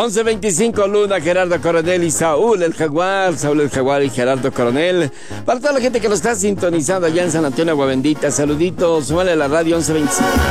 11:25, Luna, Gerardo Coronel y Saúl el Jaguar. Saúl el Jaguar y Gerardo Coronel. Para toda la gente que lo está sintonizando allá en San Antonio, Agua Bendita, saluditos. Súmale a la radio 11:25.